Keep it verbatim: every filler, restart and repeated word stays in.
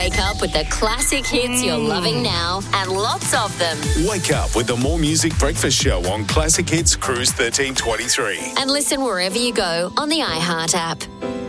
wake up with the classic hits you're loving now and lots of them. Wake up with the More Music Breakfast Show on Classic Hits Cruise thirteen twenty-three. And listen wherever you go on the iHeart app.